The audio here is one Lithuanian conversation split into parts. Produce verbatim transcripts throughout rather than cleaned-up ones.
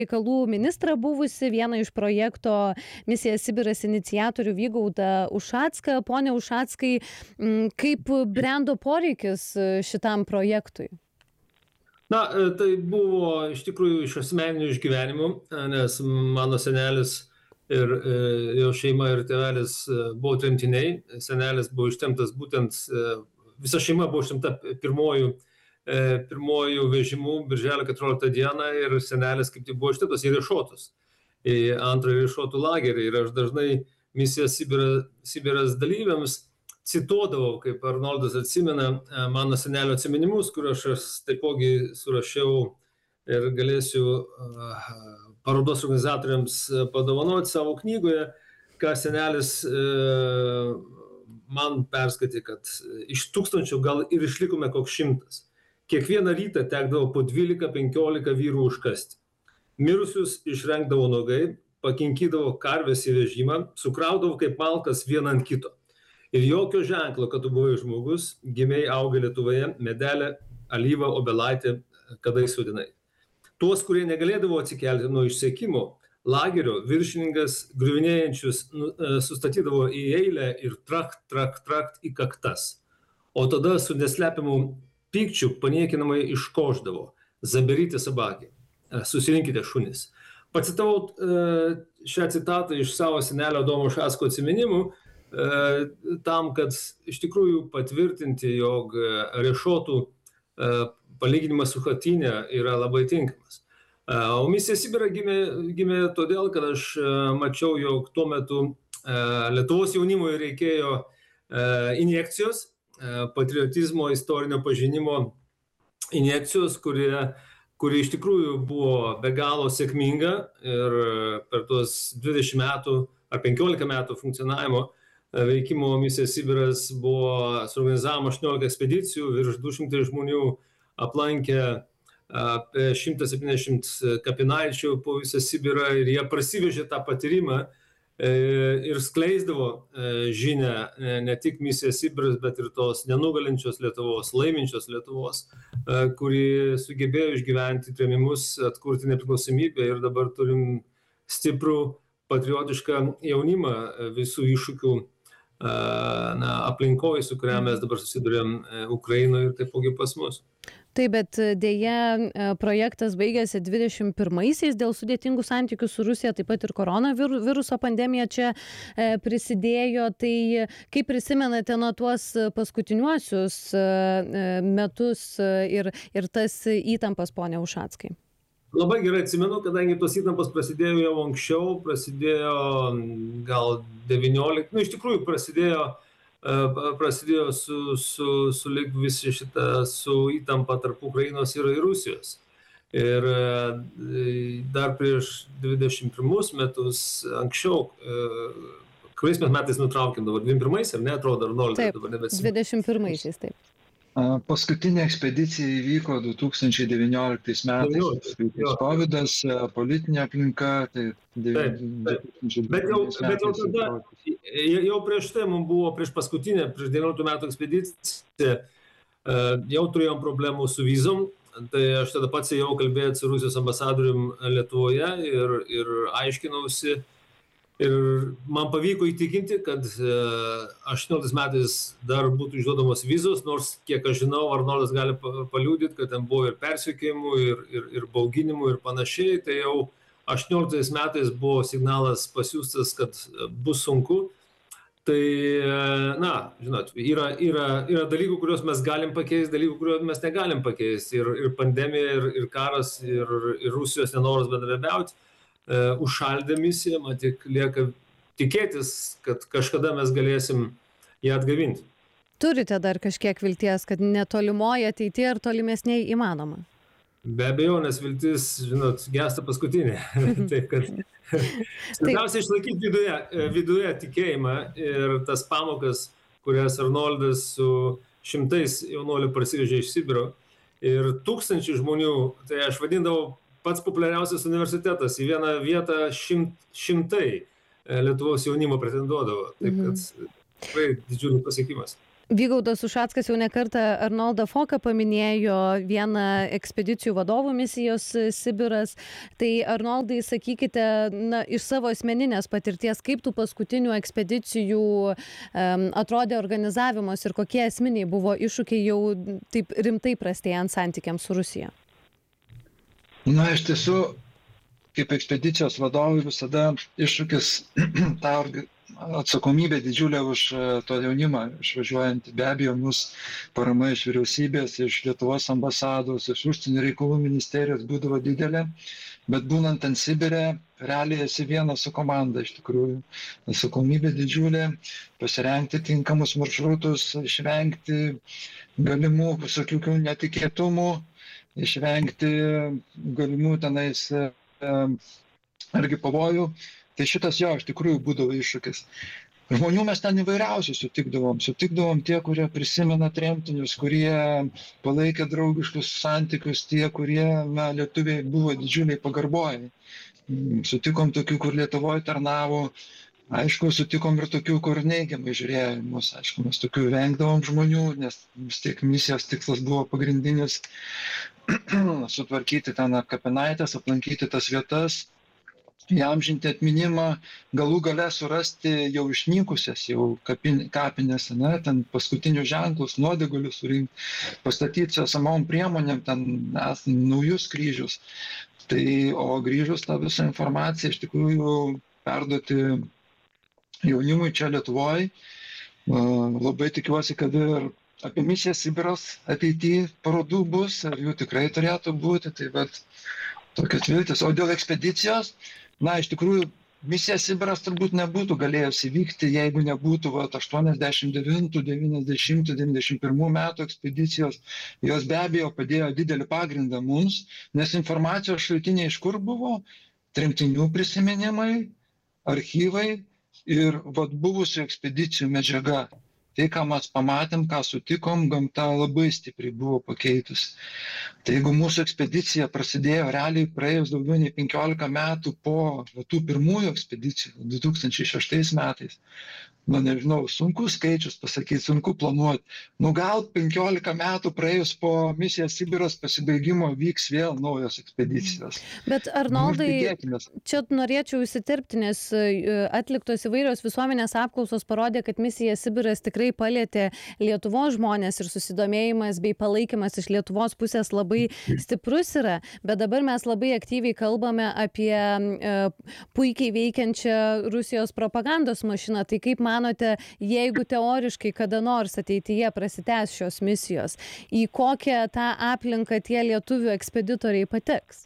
reikalų ministrą buvusi, vieną iš projekto Misija Sibiras iniciatorių Vygaudą Ušacką. Pone Ušackai, kaip brendo poreikis šitam projektui? Na, tai buvo iš tikrųjų iš asmeninių išgyvenimų, nes mano senelis ir jo šeima ir tėvelis buvo tremtiniai. Senelis buvo ištremtas būtent, visa šeima buvo ištremta pirmojų, pirmojų vežimų birželio keturioliktą dieną ir senelis kaip tik buvo ištremtas į Riešotus, į antrąjį Riešotų lagerį. Ir aš dažnai Misija Sibiras, Sibiras dalyviams cituodavau, kaip Arnoldas atsimena, mano senelio atsiminimus, kur aš taipogi surašiau ir galėsiu parodos organizatoriams padovanoti savo knygoje, ką senelis man perskaitė, kad iš tūkstančių gal ir išlikome koks šimtas. Kiekvieną rytą tekdavo po dvylika penkiolika vyrų užkasti. Mirusius išrengdavo nuogai, pakinkydavo karvės į vežimą, sukraudavo kaip malkas vieną ant kito. Ir jokio ženklo, kad tu buvai žmogus, gimiai augai Lietuvoje, medelė, alyva, obelaitė, kada įsodinai. Tuos, kurie negalėdavo atsikelti nuo išsekimo, lagerio viršininkas griuvinėjančius sustatydavo į eilę ir trakt, trakt, trakt į kaktas. O tada su neslepiamu pykčiu paniekinamai iškošdavo: zaberyti sabakį, susirinkite šunis. Pacitavau šią citatą iš savo senelio Adomo Ušacko atsiminimų, tam, kad iš tikrųjų patvirtinti, jog Riešotų palyginimas su Hatyne yra labai tinkamas. O Misija Sibira gimė, gimė todėl, kad aš mačiau, jog tuo metu Lietuvos jaunimui reikėjo injekcijos, patriotizmo, istorinio pažinimo injekcijos, kurie, kuri iš tikrųjų buvo be galo sėkminga ir per tuos dvidešimt metų ar penkiolika metų funkcionavimo veikimo Misija Sibiras buvo suorganizavimo aštuoniolika ekspedicijų, virš du šimtai žmonių aplankė apie šimtas septyniasdešimt kapinaičių po visą Sibirą ir jie prasivežė tą patyrimą ir skleisdavo žinią ne tik Misija Sibiras, bet ir tos nenugalinčios Lietuvos, laiminčios Lietuvos, kuri sugebėjo išgyventi trėmimus, atkurti nepriklausomybę ir dabar turim stiprų patriotišką jaunimą visų iššūkių na, aplinkoje, su kuria mes dabar susidurėm Ukrainoje ir taipogi pas mus. Taip, bet dėja projektas baigėsi dvidešimt pirmaisiais dėl sudėtingų santykių su Rusija, taip pat ir koronaviruso pandemija čia prisidėjo. Tai kaip prisimenate nuo tuos paskutiniuosius metus ir, ir tas įtampas, pone Ušackai? Labai gerai atsimenu, kadangi tos įtampos prasidėjo jau anksčiau, prasidėjo gal devyniolika, nu iš tikrųjų prasidėjo, prasidėjo su, su, su lyg visi šitą, su įtampa tarp Ukrainos ir Rusijos. Ir dar prieš dvidešimt pirmus metus anksčiau, kuriais mes metais nutraukėm dabar, dvidešimt pirmais, ar ne, atrodo, Arnoldas dabar nebeatsimenu. dvidešimt pirmaisiais, taip. Paskutinė ekspedicija įvyko du tūkstančiai devynioliktais metais. Kovidas, politinė aplinka, tai Taip, taip. Bet jau, bet jau tada, jau prieš tai mums buvo, prieš paskutinę, prieš devynioliktų metų ekspediciją, jau turėjom problemų su vizom, tai aš tada pats jau kalbėjau su Rusijos ambasadorium Lietuvoje ir, ir aiškinausi. Ir man pavyko įtikinti, kad aštuonioliktais metais dar būtų išduodamos vizos, nors, kiek aš žinau, Arnoldas gali paliudyti, kad ten buvo ir persekiojimų, ir, ir, ir bauginimų, ir panašiai. Tai jau aštuonioliktais metais buvo signalas pasiųstas, kad bus sunku. Tai, na, žinot, yra, yra, yra dalykų, kuriuos mes galim pakeisti, dalykų, kuriuos mes negalim pakeisti. Ir, ir pandemija, ir, ir karas, ir, ir Rusijos nenoras bendradarbiauti. Uh, užšaldė misiją, man tik lieka tikėtis, kad kažkada mes galėsim ją atgavinti. Turite dar kažkiek vilties, kad netolimoje ateityje ar tolimesnėje įmanoma? Be abejo, nes viltis, žinot, gęsta paskutinė. Taip, kad svarbiausia išlaikyti viduje, viduje tikėjimą ir tas pamokas, kurias Arnoldas su šimtais jaunuolių parsivežė iš Sibiro ir tūkstančių žmonių, tai aš vadindavau pats populiariausias universitetas, į vieną vietą šimt, šimtai Lietuvos jaunimo pretenduodavo. Taip, kad tikrai didžiulis pasiekimas. Vygaudas Ušackas jau ne kartą Arnoldą Foką paminėjo, vieną ekspedicijų vadovų misijos Sibiras. Tai Arnoldai, sakykite, na, iš savo asmeninės patirties, kaip tų paskutinių ekspedicijų um, atrodė organizavimas ir kokie esminiai buvo iššūkiai jau taip rimtai prastėjant santykiams su Rusija? Na, iš tiesų, kaip ekspedicijos vadovai visada iššūkis tą atsakomybė didžiulė už to jaunimą, išvažiuojant, be abejo, mūsų parama iš vyriausybės, iš Lietuvos ambasados, iš užsienio reikalų ministerijos būdavo didelė, bet būnant ten Sibire, realiai esi vienas su komanda, iš tikrųjų. Atsakomybė didžiulė, pasirengti tinkamus maršrutus, išvengti galimų visokių netikėtumų, išvengti galimų tenais argi pavojų. Tai šitas jo, iš tikrųjų būdavo iššūkis. Žmonių mes ten įvairiausių sutikdavom. Sutikdavom tie, kurie prisimena tremtinius, kurie palaikė draugiškus santykius, tie, kurie, na, lietuviai buvo didžiuliai pagarbojai. Sutikom tokių, kur Lietuvoje tarnavo. Aišku, sutikom ir tokių, kur neigiamai žiūrėjo mus. Aišku, mes tokių vengdavom žmonių, nes vis tiek misijos tikslas buvo pagrindinis sutvarkyti ten kapinaitės, aplankyti tas vietas, įamžinti atminimą, galų gale surasti jau išnykusias, jau kapinėse, ne, ten paskutinius ženklus, nuodėgulius surinkti, pastatyti su esamom priemonėm, ten esant naujus kryžius. Tai, o grįžus tą visą informaciją iš tikrųjų perduoti jaunimui čia Lietuvoje. Labai tikiuosi, kad ir apie misiją Sibiras ateityje parodų bus, ar jų tikrai turėtų būti, tai bet tokios viltis. O dėl ekspedicijos, na, iš tikrųjų, misija Sibiras turbūt nebūtų galėjusi vykti, jeigu nebūtų vat, aštuoniasdešimt devintų, devyniasdešimtų, devyniasdešimt pirmų metų ekspedicijos. Jos be abejo padėjo didelį pagrindą mums, nes informacijos šaltiniai iš kur buvo? Tremtinių prisiminimai, archyvai ir vat, buvusių ekspedicijų medžiaga. Tai, ką mes pamatėm, ką sutikom, gamta labai stipriai buvo pakeitus. Tai jeigu mūsų ekspedicija prasidėjo realiai praėjus daugiau nei penkiolika metų po tų pirmųjų ekspedicijų, du tūkstančiai šeštais metais, nu nežinau, sunku skaičius pasakyti, sunku planuoti. Nu gal penkiolika metų praėjus po misijos Sibiras pasibaigimo vyks vėl naujos ekspedicijos. Bet Arnoldai, čia norėčiau įsiterpti, nes atliktos įvairios visuomenės apklausos parodė, kad misija Sibiras tikrai palietė Lietuvos žmonės ir susidomėjimas bei palaikymas iš Lietuvos pusės labai stiprus yra. Bet dabar mes labai aktyviai kalbame apie puikiai veikiančią Rusijos propagandos mašiną. Tai kaip manote, jeigu teoriškai kada nors ateityje prasitęs šios misijos, į kokią tą aplinką tie lietuvių ekspeditoriai pateks?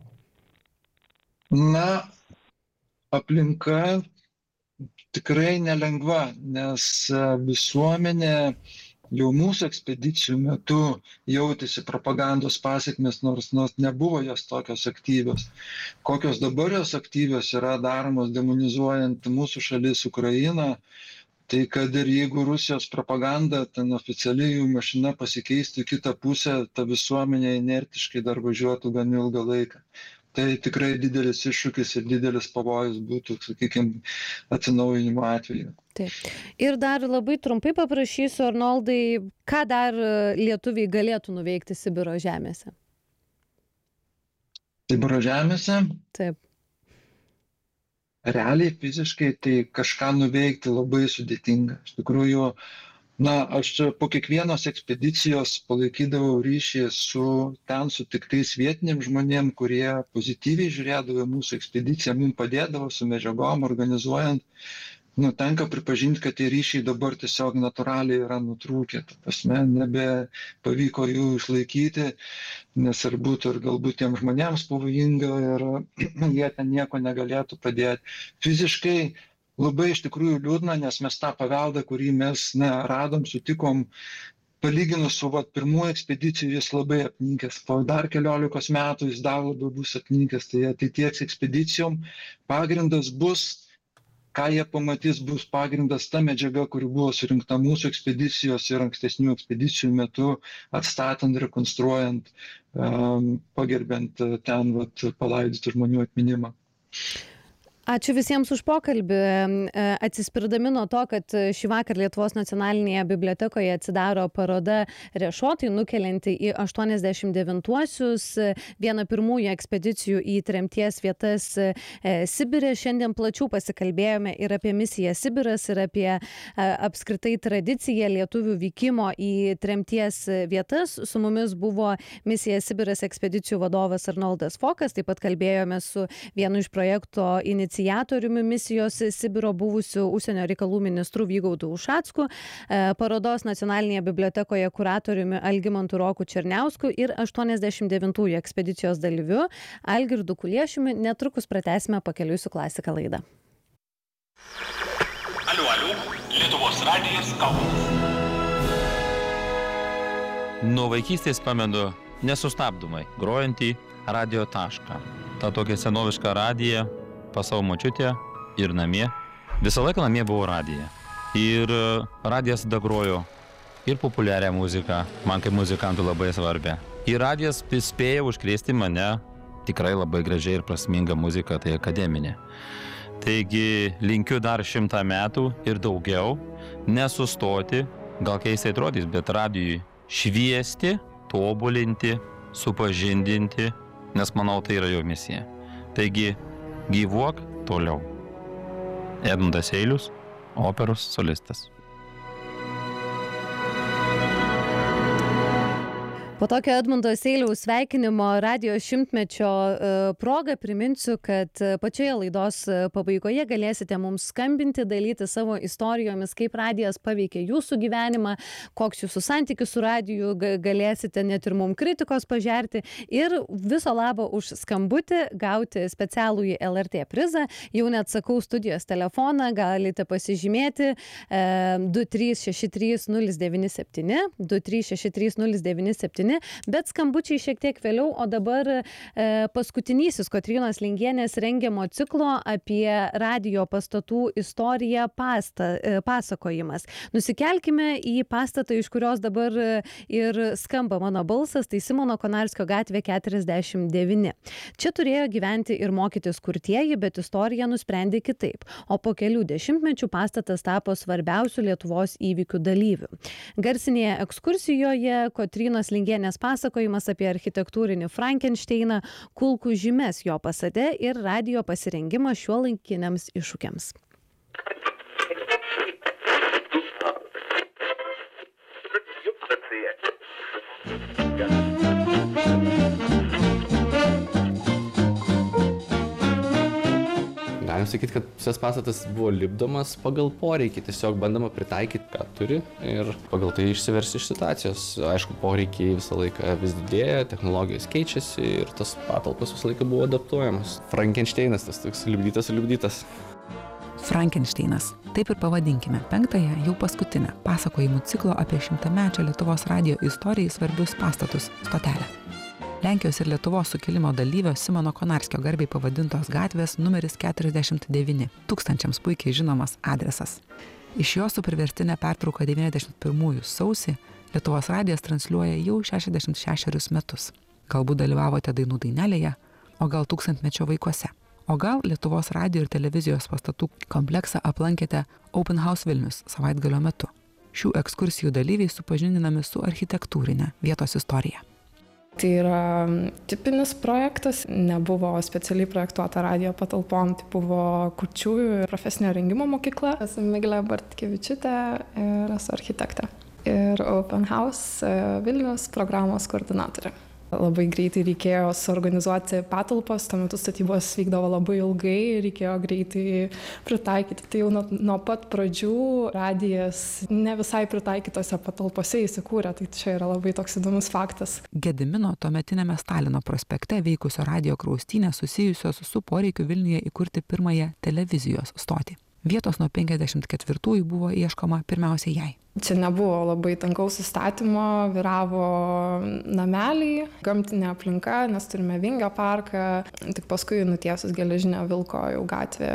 Na, aplinka tikrai nelengva, nes visuomenė jau mūsų ekspedicijų metu jautėsi propagandos pasekmės, nors, nors nebuvo jos tokios aktyvios. Kokios dabar jos aktyvios yra daromos demonizuojant mūsų šalis Ukrainą, tai kad ir jeigu Rusijos propaganda, ten oficialiai jų mašina pasikeistų į kitą pusę, ta visuomenė inertiškai dar važiuotų gan ilgą laiką. Tai tikrai didelis iššūkis ir didelis pavojus būtų, sakykime, atsinaujinimo atveju. Taip. Ir dar labai trumpai paprašysiu, Arnoldai, ką dar lietuviai galėtų nuveikti Sibiro žemėse? Sibiro žemėse? Taip. Realiai fiziškai tai kažką nuveikti labai sudėtinga. Iš tikrųjų, na, aš po kiekvienos ekspedicijos palaikydavau ryšį su ten sutiktais vietiniam žmonėm, kurie pozityviai žiūrėdavo mūsų ekspediciją, mums padėdavo su medžiagom, organizuojant. Nu, tenka pripažinti, kad tie ryšiai dabar tiesiog natūraliai yra nutrūkę. Ta prasme, nebe pavyko jų išlaikyti, nes ir būtų ir galbūt tiem žmonėms pavojinga ir jie ten nieko negalėtų padėti. Fiziškai labai iš tikrųjų liūdna, nes mes tą paveldą, kurį mes ne, radom, sutikom, palyginus su vat, pirmųjų ekspedicijų, jis labai apninkęs. Po dar keliolikos metų jis dar labiau bus apninkęs. Tai ateities ekspedicijom pagrindas bus, ką jie pamatys, bus pagrindas ta medžiaga, kuri buvo surinkta mūsų ekspedicijos ir ankstesnių ekspedicijų metu, atstatant, rekonstruojant, um, pagerbent ten vat, palaidotų žmonių atminimą. Ačiū visiems už pokalbį. Atsispirdami nuo to, kad šį vakar Lietuvos nacionalinėje bibliotekoje atsidaro paroda Rešotai, nukelianti į aštuoniasdešimt devintuosius, vieną pirmųjų ekspedicijų į tremties vietas Sibire. Šiandien plačiau pasikalbėjome ir apie misiją Sibiras, ir apie apskritai tradiciją lietuvių vykimo į tremties vietas. Su mumis buvo misija Sibiras ekspedicijų vadovas Arnoldas Fokas, taip pat kalbėjome su vienu iš projekto iniciatoriumi iniciatoriumi misijos Sibiro buvusiu užsienio reikalų ministru Vygaudu Ušacku, parodos nacionalinėje bibliotekoje kuratoriumi Algimantu Roku Černiausku ir aštuoniasdešimt devintųjų ekspedicijos dalyviu Algirdu Kuliešiumi. Netrukus pratęsime Pakeliui su klasika laidą. Aliu, aliu, Lietuvos radijas Kaunas. Nuo vaikystės pamenu nesustabdomai grojantį radio tašką. Ta tokia senoviška radija pas savo močiutę ir namie. Visą laiką namie buvo radija. Ir radijas tada grojo ir populiarią muziką, man kaip muzikantų labai svarbia. Ir radijas spėjo užkrėsti mane tikrai labai gražiai ir prasminga muzika, tai akademinė. Taigi linkiu dar šimtą metų ir daugiau nesustoti, gal keistai atrodys, bet radijui šviesti, tobulinti, supažindinti, nes manau tai yra jo misija. Taigi gyvuok toliau. Edmundas Eilius, operos solistas. Po tokio Edmundo Seiliaus sveikinimo radijo šimtmečio proga priminsiu, kad pačioje laidos pabaigoje galėsite mums skambinti, dalyti savo istorijomis, kaip radijas paveikė jūsų gyvenimą, koks jūsų santykis su radiju, galėsite net ir mums kritikos pažerti ir viso labo už skambutį gauti specialųjį L R T prizą. Jau net sakau studijos telefoną, galite pasižymėti du trys šeši trys nulis devyni septyni, du trys šeši trys nulis devyni septyni. Bet skambučiai šiek tiek vėliau, o dabar e, paskutinysis Kotrynos Lingienės rengiamo ciklo apie radijo pastatų istoriją pasta, e, pasakojimas. Nusikelkime į pastatą, iš kurios dabar ir skamba mano balsas, tai Simono Konarskio gatvė keturiasdešimt devyni. Čia turėjo gyventi ir mokytis kurtieji, bet istorija nusprendė kitaip, o po kelių dešimtmečių pastatas tapo svarbiausių Lietuvos įvykių dalyvių. Garsinėje ekskursijoje Kotrynos Lingienės Nes pasakojimas apie architektūrinį Frankensteiną, kulkų žymes jo pastate ir radijo pasirengimą šiuolaikiniams iššūkiams. Galim sakyti, kad visas pastatas buvo lipdomas pagal poreikį, tiesiog bandama pritaikyti, ką turi ir pagal tai išsiversti iš situacijos. Aišku, poreikiai visą laiką vis didėja, technologijos keičiasi ir tas patalpos visą laiką buvo adaptuojamas. Frankensteinas, tas toks liubdytas ir liubdytas. Frankensteinas. Taip ir pavadinkime penktąją, jau paskutinę pasakojimų ciklo apie šimtamečio Lietuvos radijo istorijai svarbius pastatus stotelę. Lenkijos ir Lietuvos sukilimo dalyvio Simono Konarskio garbei pavadintos gatvės numeris keturiasdešimt devyni, tūkstančiams puikiai žinomas adresas. Iš jo su priverstinė pertrauka devyniasdešimt pirmųjų sausį Lietuvos radijas transliuoja jau šešiasdešimt šešerius metus. Galbūt dalyvavote dainų dainelėje, o gal tūkstantmečio vaikuose. O gal Lietuvos radijo ir televizijos pastatų kompleksą aplankėte Open House Vilnius savaitgalio metu. Šių ekskursijų dalyviai supažindinami su architektūrinė vietos istorija. Tai yra tipinis projektas, nebuvo specialiai projektuota radijo patalpom, tai buvo kurčiųjų profesinio rengimo mokykla. Esu Miglė Bartkevičiūtė ir esu architektė. Ir Open House Vilnius programos koordinatorė. Labai greitai reikėjo suorganizuoti patalpas, tuo metu statybos vykdavo labai ilgai, reikėjo greitai pritaikyti. Tai jau nuo, nuo pat pradžių radijas ne visai pritaikytose patalpose įsikūrė, tai čia yra labai toks įdomus faktas. Gedimino tuometinėme Stalino prospekte veikusio radijo kraustynės susijusios su poreikiu Vilniuje įkurti pirmąją televizijos stotį. Vietos nuo penkiasdešimt ketvirtųjų buvo ieškoma pirmiausia jai. Čia nebuvo labai tankaus įstatymo, vyravo nameliai, gamtinė aplinka, nes turime Vingio parką, tik paskui nutiesus Geležinio vilko jau gatvė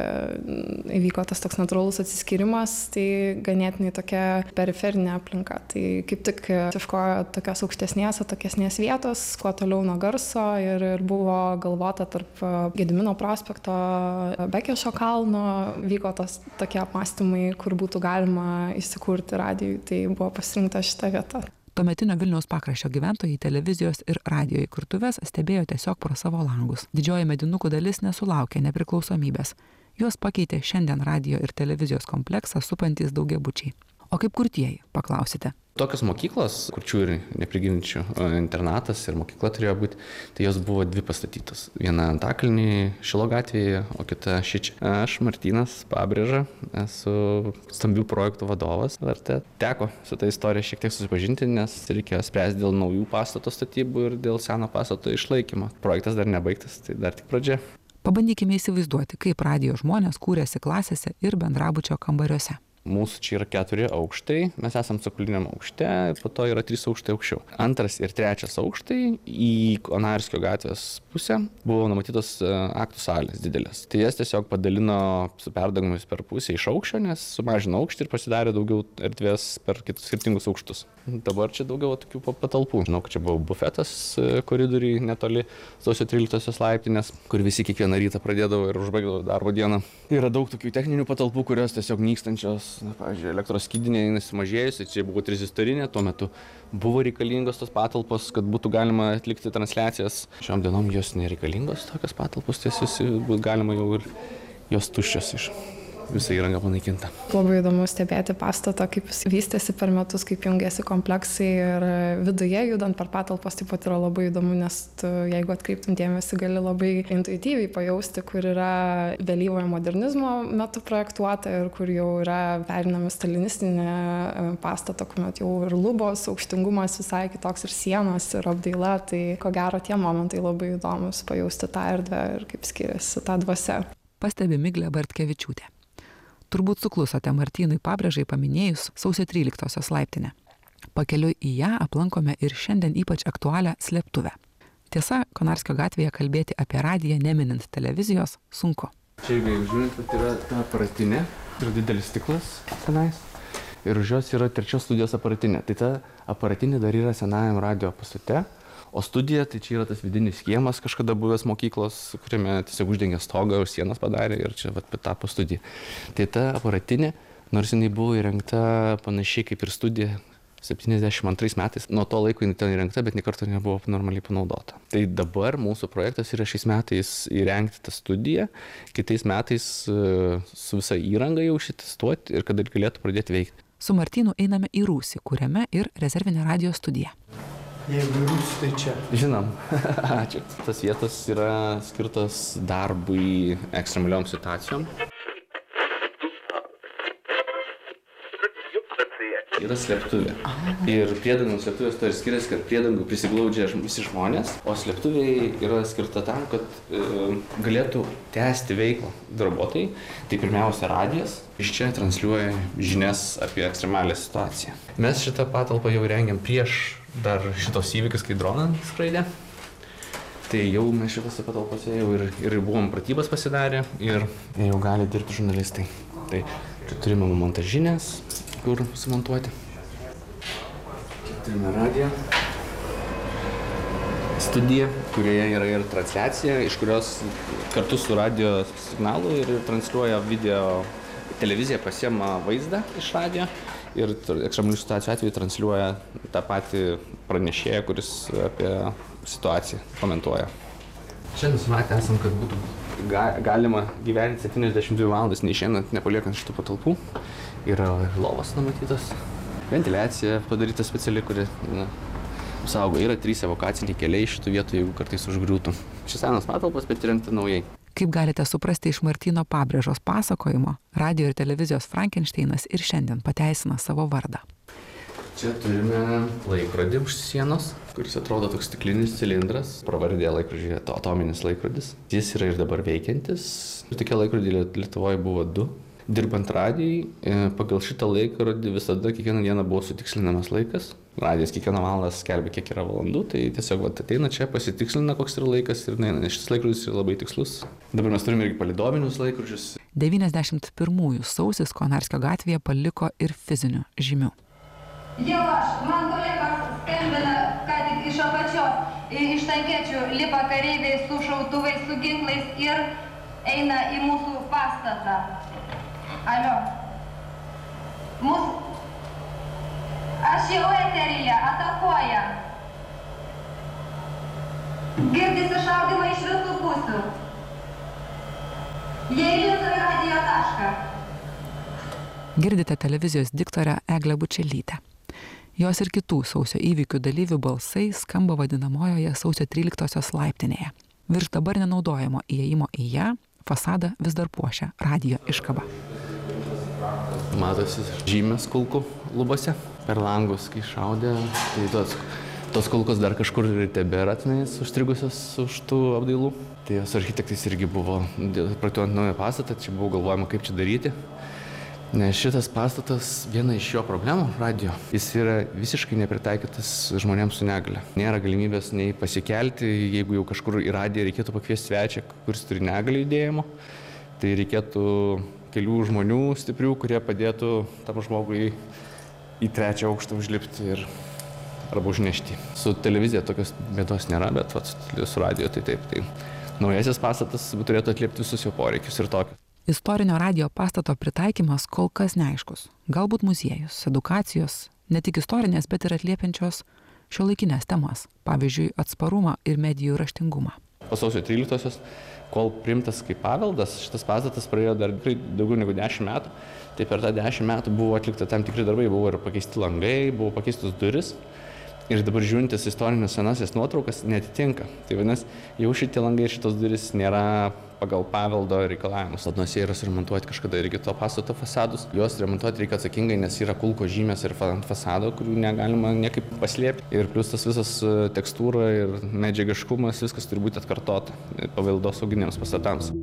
įvyko tas toks natūralus atsiskyrimas, tai ganėtinai tokia periferinė aplinka. Tai kaip tik ieškojo tokios aukštesnės, atokesnės vietos, kuo toliau nuo garso ir, ir buvo galvota tarp Gedimino prospekto, Bekešo kalno, vyko tos tokie apmąstymai, kur būtų galima įsikurti radijui. Tai buvo pasirinkta šita vieta. Tuometinio Vilniaus pakraščio gyventojai televizijos ir radijo įkurtuves stebėjo tiesiog pro savo langus. Didžioji medinukų dalis nesulaukė nepriklausomybės. Juos pakeitė šiandien radijo ir televizijos kompleksą supantys daugiabučiai. O kaip kurtieji, paklausite? Tokios mokyklos, kurčių ir neprigilinčių internatas ir mokykla turėjo būti, tai jos buvo dvi pastatytos. Viena Antakalny, Šilo gatvėje, o kita šičia. Aš, Martynas Pabrėža, esu stambių projektų vadovas L R T. Teko su ta istorija šiek tiek susipažinti, nes reikėjo spręsti dėl naujų pastato statybų ir dėl seno pastato išlaikymo. Projektas dar nebaigtas, tai dar tik pradžia. Pabandykime įsivaizduoti, kaip radijo žmonės kūrėsi klasėse ir bendrabučio kambariuose. Mūsų čia yra keturi aukštai, mes esam cokoliniam aukšte, po to yra trys aukštai aukščiau. Antras ir trečias aukštai į Konarskio gatvės pusę buvo numatytos aktų salės didelės. Tai jas tiesiog padalino su perdangumais per pusę iš aukščio, nes sumažino aukštį ir pasidarė daugiau erdvės per kitus skirtingus aukštus. Dabar čia daugiau tokių patalpų. Žinau, kad čia buvo bufetas koridoriui netoli sausio tryliktosios laiptinės, kur visi kiekvieną rytą pradėdavo ir užbaigdavo darbo dieną. Yra daug tokių techninių patalpų, kurios tiesiog nykstančios. Na, pavyzdžiui, elektros skydinė sumažėjusi, čia buvo trizistorinė, tuo metu buvo reikalingos tos patalpos, kad būtų galima atlikti transliacijas. Šiom dienom jos nereikalingos tokios patalpos, tiesiog galima jau ir jos tuščios iš. Visa įranga panaikinta. Labai įdomu stebėti pastatą, kaip jis vystėsi per metus, kaip jungėsi kompleksai ir viduje judant per patalpas taip pat yra labai įdomu, nes tu, jeigu atkreiptum dėmesį, gali labai intuityviai pajausti, kur yra vėlyvojo modernizmo metu projektuota ir kur jau yra perinami stalinistinė pastato, kuomet jau ir lubos, aukštingumas visai kitoks ir sienos ir apdaila, tai ko gero tie momentai labai įdomus pajausti tą erdvę ir kaip skiriasi ta dvasia. Pastebi Miglė Bartkevičiūtė. Turbūt suklusote Martynui Pabrėžai paminėjus sausio tryliktosios laiptinę. Pakeliui į ją aplankome ir šiandien ypač aktualią slėptuvę. Tiesa, Konarskio gatvėje kalbėti apie radiją neminint televizijos sunku. Čia, jeigu žiūrint, tai yra ta aparatinė, yra didelis stiklas tenais ir už jos yra trečios studijos aparatinė. Tai ta aparatinė dar yra senajam radijo pastate. O studija, tai čia yra tas vidinis kiemas kažkada buvęs mokyklos, kuriame tiesiog uždengė stogą, už sienas padarė ir čia vat tapo studija. Tai ta aparatinė, nors jinai buvo įrengta panašiai kaip ir studija septyniasdešimt antrais metais, nuo to laiko jinai ten įrengta, bet nė karto nebuvo normaliai panaudota. Tai dabar mūsų projektas yra šiais metais įrengti tą studiją, kitais metais su visa įranga jau šitestuoti ir kad galėtų pradėti veikti. Su Martynu einame į rūsį, kuriame ir rezervinė radijo studija. Jeigu jūs, tai čia. Žinom. Ačiū. Tas vietos yra skirtos darbui ekstremaliom situacijom. Yra slėptuvė. Ir priedangų slėptuvės to ir skiriasi, kad priedangų prisiglaudžia visi žmonės, o slėptuviai yra skirta tam, kad e, galėtų tęsti veiklą darbuotojai. Tai pirmiausia radijas. Iš čia transliuoja žinias apie ekstremalią situaciją. Mes šitą patalpą jau rengiam prieš dar šitos įvykis, kai droną skraidė. Tai jau mes šitose patalpose jau ir, ir buvom pratybas pasidarę ir jau gali dirbti žurnalistai. Tai čia turime montažinės, kur sumontuoti. Turime radiją, studiją, kurioje yra ir transliacija, iš kurios kartu su radio signalu ir transliuoja video. Televizija pasiema vaizdą iš radijo ir ekstremalių situacijų atveju transliuoja tą patį pranešėją, kuris apie situaciją komentuoja. Čia nusimatę esam, kad būtų ga, galima gyventi septyniasdešimt dvi valandas neišeinant, nepaliekant šitų patalpų. Yra lovas numatytas, ventiliacija padaryta speciali, kuri na, saugo. Yra trys evakaciniai keliai šitų vietų, jeigu kartais užgriūtų. Čia senas patalpas, bet įrengta naujai. Kaip galite suprasti iš Martyno Pabrėžos pasakojimo, radio ir televizijos Frankensteinas ir šiandien pateisina savo vardą. Čia turime laikrodį už sienos, kuris atrodo toks stiklinis cilindras. Pravardė laikrodžiai atominis laikrodis. Jis yra ir dabar veikiantis. Tokie laikrodžiai Lietuvoje buvo du. Dirbant radijai, pagal šitą laikrodį visada kiekvieną dieną buvo sutikslinamas laikas. Radijas kiekvieną valandą skelbia, kiek yra valandų, tai tiesiog vat, ateina čia, pasitikslina, koks yra laikas ir neina. Šis laikrodis yra labai tikslus. Dabar mes turime irgi palydovinius laikrodžius. devyniasdešimt pirmųjų sausis Konarskio gatvėje paliko ir fizinių žymių. Jau aš, man kolegos skambina, ką tik iš apačios, iš tankečių lipa kareiviai su šautuvais, su ginklais ir eina į mūsų pastatą. Alio. Mūsų... Aš jau eteryje, atakuoja. Girdisi šaudimai iš visų pusių. Jie įlindo į radijo tašką. Girdite televizijos diktorę Eglę Bučelytę. Jos ir kitų sausio įvykių dalyvių balsai skamba vadinamojoje sausio tryliktosios laiptinėje. Virš dabar nenaudojamo įėjimo į ją fasadą vis dar puošia radijo iškaba. Matosi žymės kulkų lubose. Per langus, kai šaudė, tai tos, tos kulkos dar kažkur ir tebėra tenais užstrigusios už tų apdailų. Tai jos architektais irgi buvo projektuojant naują pastatą, čia buvo galvojama, kaip čia daryti. Nes šitas pastatas, viena iš jo problemų radijo, jis yra visiškai nepritaikytas žmonėms su negalia. Nėra galimybės nei pasikelti, jeigu jau kažkur į radiją reikėtų pakviesti svečią, kuris turi negalią judėjimo, tai reikėtų kelių žmonių stiprių, kurie padėtų tam žmogui į trečią aukštą užlipti ir arba užnešti. Su televizija tokios bėdos nėra, bet vat, su radijo tai taip. Tai naujasis pastatas turėtų atliepti visus jo poreikius ir tokius. Istorinio radijo pastato pritaikymas kol kas neaiškus. Galbūt muziejus, edukacijos, ne tik istorinės, bet ir atliepiančios šiuolaikinės temas, pavyzdžiui, atsparumą ir medijų raštingumą. Po sausio tryliktosios, kol priimtas kaip paveldas, šitas pastatas praėjo dar daugiau negu dešimt metų. Tai per tą dešimt metų buvo atlikta tam tikri darbai, buvo ir pakeisti langai, buvo pakeistos duris. Ir dabar žiūrintis istorinės senasias nuotraukas netitinka. Tai vadinasi, jau šitie langai ir šitos duris nėra pagal paveldo reikalavimus. Nors jie yra suremontuoti kažkada irgi to pastato fasadus. Juos remontuoti reikia atsakingai, nes yra kulko žymės ir ant fasado, kurių negalima niekaip paslėpti. Ir plius tas visas tekstūra ir medžiagiškumas, viskas turi būti atkartota paveldosauginiams pastatams.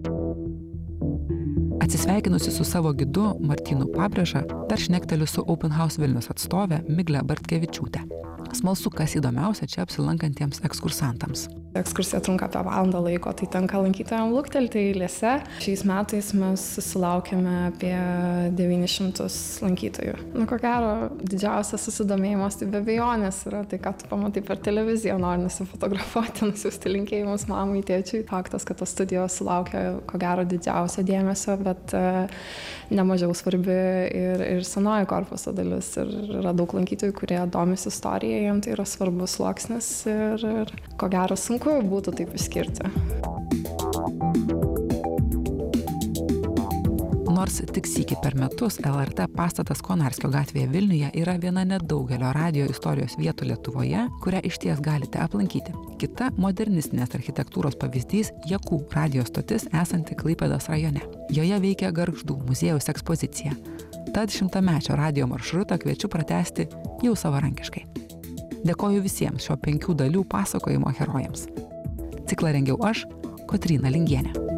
Atsisveikinusi su savo gidu Martynu Pabrėža, dar šnekteliu su Open House Vilnius atstovė Migle Bartkevičiūtė. Smalsu, kas įdomiausia čia apsilankantiems ekskursantams. Ekskursija trunka apie valandą laiko, tai tenka lankytojams luktelti eilėse. Šiais metais mes susilaukėme apie devynis šimtus lankytojų. Nu, ko gero, didžiausias susidomėjimas tai be abejonės yra tai, ką tu pamatai per televiziją, nori nusifotografuoti, nusiųsti linkėjimus mamai, tėčiui. Faktas, kad tos studijos sulaukia, ko gero, didžiausio dėmesio, bet uh, nemažiau svarbi ir, ir senoji korpuso dalis. Ir yra daug lankytojų, kurie domisi istorija, jiems tai yra svarbus sluoksnis ir, ir ko gero sunku būtų taip išskirti. Nors tik sykį per metus L R T pastatas Konarskio gatvėje Vilniuje yra viena nedaugelio radijo istorijos vietų Lietuvoje, kurią išties galite aplankyti. Kita modernistinės architektūros pavyzdys – Jakų radijo stotis esanti Klaipėdos rajone. Joje veikia Gargždų muziejaus ekspozicija. Tad šimtamečio radijo maršrutą kviečiu pratęsti jau savarankiškai. Dėkoju visiems šio penkių dalių pasakojimo herojams. Ciklą rengiau aš, Kotryna Lingienė.